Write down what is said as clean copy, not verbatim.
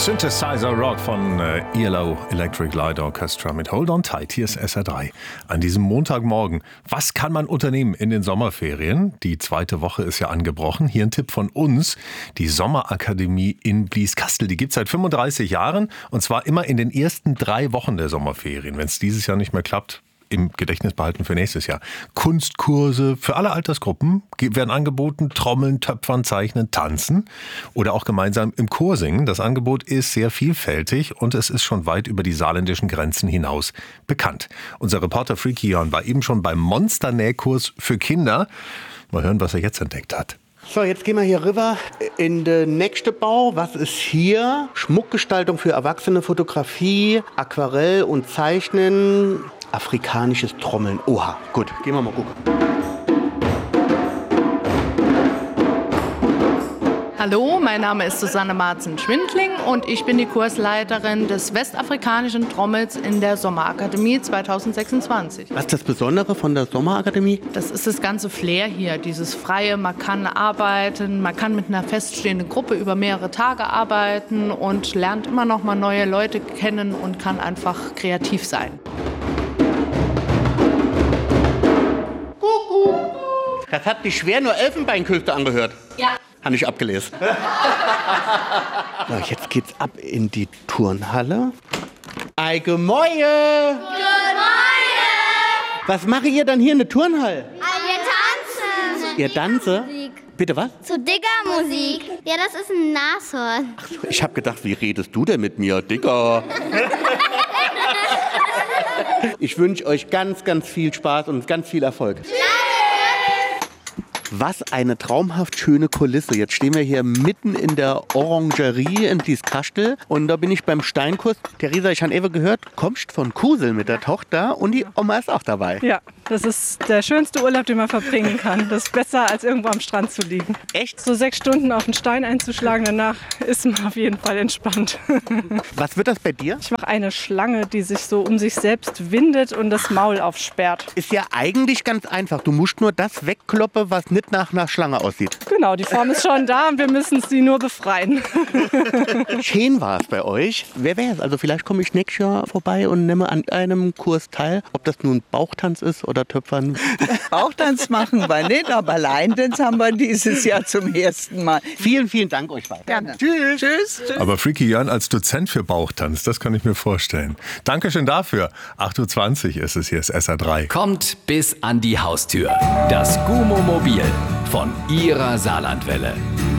Synthesizer Rock von ELO Electric Light Orchestra mit Hold on Tight. Hier ist SR3 an diesem Montagmorgen. Was kann man unternehmen in den Sommerferien? Die zweite Woche ist ja angebrochen. Hier ein Tipp von uns. Die Sommerakademie in Blieskastel, die gibt es seit 35 Jahren und zwar immer in den ersten 3 Wochen der Sommerferien. Wenn es dieses Jahr nicht mehr klappt, im Gedächtnis behalten für nächstes Jahr. Kunstkurse für alle Altersgruppen werden angeboten. Trommeln, Töpfern, Zeichnen, Tanzen oder auch gemeinsam im Chor singen. Das Angebot ist sehr vielfältig und es ist schon weit über die saarländischen Grenzen hinaus bekannt. Unser Reporter Freaky Jörn war eben schon beim Monster-Nähkurs für Kinder. Mal hören, was er jetzt entdeckt hat. So, jetzt gehen wir hier rüber in den nächsten Bau. Was ist hier? Schmuckgestaltung für Erwachsene, Fotografie, Aquarell und Zeichnen, afrikanisches Trommeln. Oha, gut, gehen wir mal gucken. Hallo, mein Name ist Susanne Marzen-Schwindling und ich bin die Kursleiterin des westafrikanischen Trommels in der Sommerakademie 2026. Was ist das Besondere von der Sommerakademie? Das ist das ganze Flair hier, dieses Freie, man kann arbeiten, man kann mit einer feststehenden Gruppe über mehrere Tage arbeiten und lernt immer noch mal neue Leute kennen und kann einfach kreativ sein. Das hat sich schwer nur Elfenbeinküste angehört. Ja. Habe ich abgelesen. So, jetzt geht's ab in die Turnhalle. Ei, gemäue! Gemäue! Was mache ihr dann hier in der Turnhalle? Wir tanzen. Ihr tanze? Bitte was? Zu Diggermusik. Ja, das ist ein Nashorn. Ich habe gedacht, wie redest du denn mit mir, Digga? Ich wünsche euch ganz, ganz viel Spaß und ganz viel Erfolg. Was eine traumhaft schöne Kulisse. Jetzt stehen wir hier mitten in der Orangerie in Blieskastel und da bin ich beim Steinkurs. Theresa, ich habe eben gehört, kommst von Kusel mit der Tochter und die Oma ist auch dabei. Ja, das ist der schönste Urlaub, den man verbringen kann. Das ist besser, als irgendwo am Strand zu liegen. Echt? So 6 Stunden auf den Stein einzuschlagen, danach ist man auf jeden Fall entspannt. Was wird das bei dir? Ich mache eine Schlange, die sich so um sich selbst windet und das Maul aufsperrt. Ist ja eigentlich ganz einfach. Du musst nur das wegkloppen, was nicht nach einer Schlange aussieht. Genau, die Form ist schon da und wir müssen sie nur befreien. Schön war es bei euch. Wer wäre es? Also vielleicht komme ich nächstes Jahr vorbei und nehme an einem Kurs teil. Ob das nun Bauchtanz ist oder Töpfern. Bauchtanz machen wir nicht, aber Leintanz haben wir dieses Jahr zum ersten Mal. Vielen, vielen Dank euch beiden. Gerne. Tschüss. Tschüss. Aber Freaky Jörn als Dozent für Bauchtanz, das kann ich mir vorstellen. Dankeschön dafür. 8.20 Uhr ist es, hier ist SR3. Kommt bis an die Haustür. Das Gumo-Mobil von Ihrer Saarlandwelle.